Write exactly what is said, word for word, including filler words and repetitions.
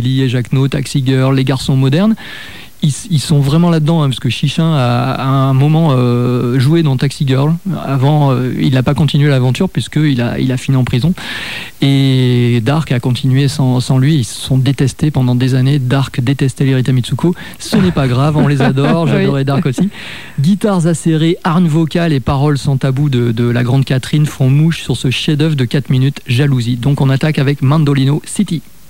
Amélie et Jacquenot, Taxi Girl, Les Garçons Modernes. Ils, ils sont vraiment là-dedans, hein, parce que Chichin a, à un moment euh, joué dans Taxi Girl. Avant, euh, il n'a pas continué l'aventure puisqu'il a, il a fini en prison. Et Dark a continué sans, sans lui. Ils se sont détestés pendant des années. Dark détestait les Rita Mitsuko. Ce n'est pas grave, on les adore. J'adorais Dark aussi. Guitares acérées, harnes vocales et paroles sans tabou de, de la grande Catherine font mouche sur ce chef-d'œuvre de quatre minutes, Jalousie. Donc on attaque avec Mandolino City.